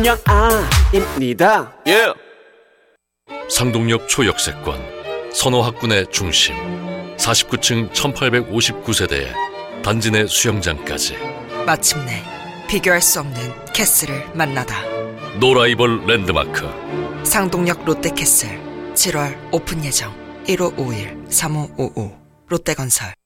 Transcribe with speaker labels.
Speaker 1: 입니다.
Speaker 2: 예.
Speaker 3: 상동역 초역세권, 선호학군의 중심, 49층 1859세대에 단지 내 수영장까지.
Speaker 4: 마침내 비교할 수 없는 캐슬을 만나다.
Speaker 3: 노라이벌 랜드마크
Speaker 4: 상동역 롯데캐슬 7월 오픈 예정. 1551-3555 롯데건설.